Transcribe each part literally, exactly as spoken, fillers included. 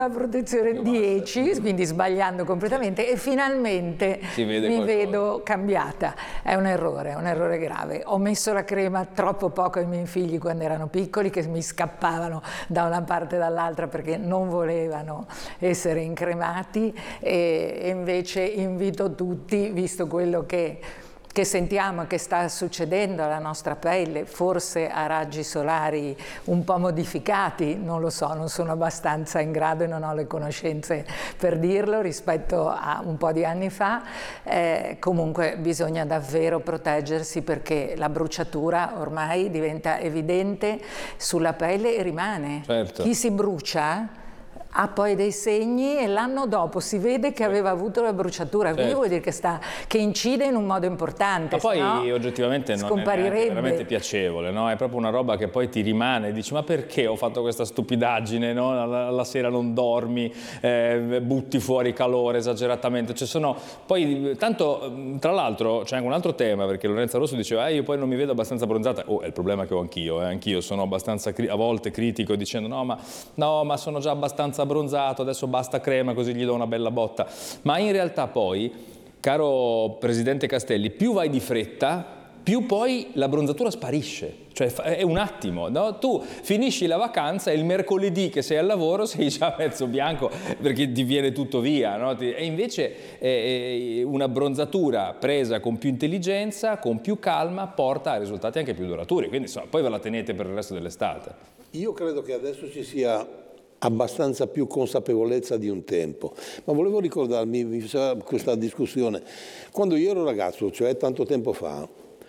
La protezione dieci, quindi sbagliando completamente, e finalmente mi qualcosa. vedo cambiata. È un errore, è un errore grave. Ho messo la crema troppo poco ai miei figli quando erano piccoli, che mi scappavano da una parte e dall'altra perché non volevano essere incremati, e invece invito tutti, visto quello che che sentiamo che sta succedendo alla nostra pelle, forse a raggi solari un po' modificati, non lo so, non sono abbastanza in grado e non ho le conoscenze per dirlo rispetto a un po' di anni fa, eh, comunque bisogna davvero proteggersi, perché la bruciatura ormai diventa evidente sulla pelle e rimane. Certo. Chi si brucia ha poi dei segni e l'anno dopo si vede che aveva avuto la bruciatura, certo. Quindi vuol dire che, sta, che incide in un modo importante. Ma poi no, oggettivamente non è veramente piacevole, no? È proprio una roba che poi ti rimane, dici ma perché ho fatto questa stupidaggine, no? la, la sera non dormi, eh, butti fuori calore esageratamente, cioè sono poi tanto, tra l'altro c'è anche un altro tema, perché Lorenza Rosso diceva eh, io poi non mi vedo abbastanza abbronzata, oh è il problema che ho anch'io, eh? anch'io sono abbastanza a volte critico dicendo no ma, no ma sono già abbastanza abbronzato, adesso basta crema così gli do una bella botta, ma in realtà poi, caro Presidente Castelli, più vai di fretta, più poi l'abbronzatura sparisce, cioè è un attimo, no? Tu finisci la vacanza e il mercoledì che sei al lavoro sei già mezzo bianco perché ti viene tutto via, no? E invece eh, un'abbronzatura presa con più intelligenza, con più calma, porta a risultati anche più duraturi, quindi insomma, poi ve la tenete per il resto dell'estate. Io credo che adesso ci sia abbastanza più consapevolezza di un tempo, ma volevo ricordarmi questa discussione quando io ero ragazzo, cioè tanto tempo fa.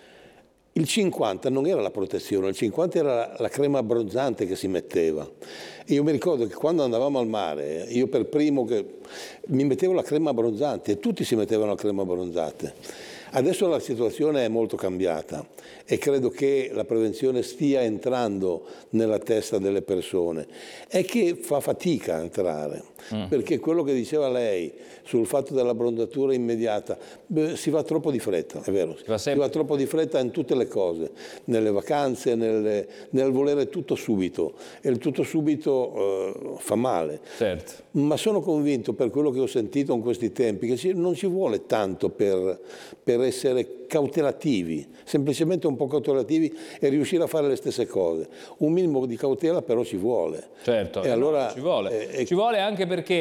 Il cinquanta non era la protezione, il cinquanta era la, la crema abbronzante che si metteva. E io mi ricordo che quando andavamo al mare, io per primo che mi mettevo la crema abbronzante e tutti si mettevano la crema abbronzante. Adesso la situazione è molto cambiata e credo che la prevenzione stia entrando nella testa delle persone. È che fa fatica a entrare, mm. perché quello che diceva lei sul fatto dell'abbronzatura immediata, beh, si va troppo di fretta, è vero, si va, si va troppo di fretta in tutte le cose, nelle vacanze, nelle, nel volere tutto subito, e il tutto subito eh, fa male. Certo. Ma sono convinto, per quello che ho sentito in questi tempi, che ci, non ci vuole tanto per, per essere cautelativi, semplicemente un po' cautelativi e riuscire a fare le stesse cose. Un minimo di cautela però ci vuole. Certo, e allora, ci vuole. Eh, ci vuole anche perché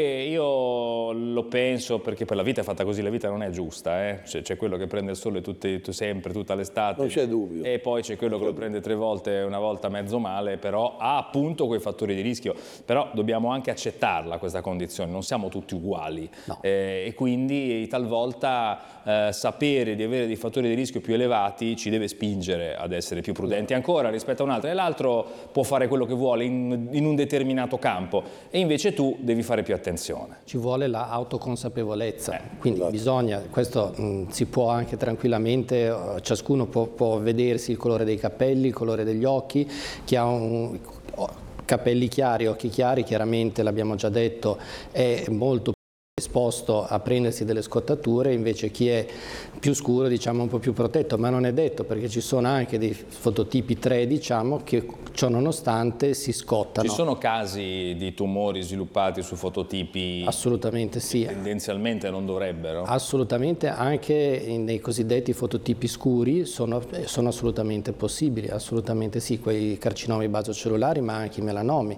io lo penso, perché per la vita è fatta così, la vita non è giusta, eh? C'è quello che prende il sole tutte, sempre, tutta l'estate. Non c'è dubbio. E poi c'è quello che lo prende tre volte, una volta mezzo male, però ha appunto quei fattori di rischio. Però dobbiamo anche accettarla questa condizione, non siamo tutti uguali. No. Eh, e quindi talvolta eh, sapere di avere dei fattori di rischio più elevati ci deve spingere ad essere più prudenti ancora rispetto a un altro, e l'altro può fare quello che vuole in, in un determinato campo e invece tu devi fare più attenzione. Ci vuole la autoconsapevolezza, eh, quindi esatto. bisogna, questo mh, si può anche tranquillamente, uh, ciascuno può, può vedersi il colore dei capelli, il colore degli occhi, chi ha un, oh, capelli chiari, occhi chiari, chiaramente l'abbiamo già detto, è molto esposto a prendersi delle scottature, invece chi è più scuro diciamo un po' più protetto, ma non è detto, perché ci sono anche dei fototipi tre diciamo che ciò nonostante si scottano. Ci sono casi di tumori sviluppati su fototipi? Assolutamente sì. Tendenzialmente non dovrebbero? Assolutamente, anche nei cosiddetti fototipi scuri sono, sono assolutamente possibili, assolutamente sì, quei carcinomi basocellulari ma anche i melanomi.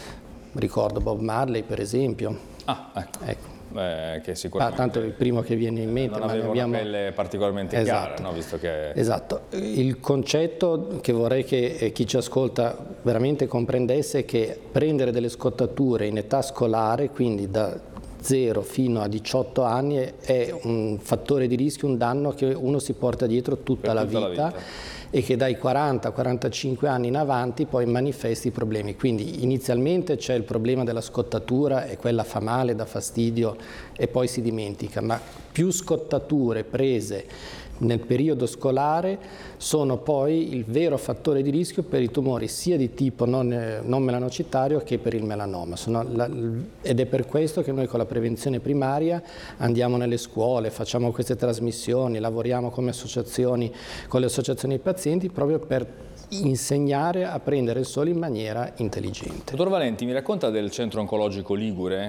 Ricordo Bob Marley per esempio. Ah, ecco. ecco. Beh, che sicuramente ah, tanto è il primo che viene in mente. Non aveva abbiamo... una pelle particolarmente esatto. chiara, no? Visto che... Esatto. Il concetto che vorrei che chi ci ascolta veramente comprendesse è che prendere delle scottature in età scolare, quindi da zero fino a diciotto anni, è un fattore di rischio, un danno che uno si porta dietro tutta, la, tutta vita, la vita e che dai quaranta quarantacinque anni in avanti poi manifesti i problemi. Quindi inizialmente c'è il problema della scottatura e quella fa male, dà fastidio e poi si dimentica, ma più scottature prese nel periodo scolare sono poi il vero fattore di rischio per i tumori sia di tipo non, non melanocitario che per il melanoma. Sono la, ed è per questo che noi con la prevenzione primaria andiamo nelle scuole, facciamo queste trasmissioni, lavoriamo come associazioni, con le associazioni dei pazienti proprio per insegnare a prendere il sole in maniera intelligente. Dottor Valenti, mi racconta del centro oncologico Ligure?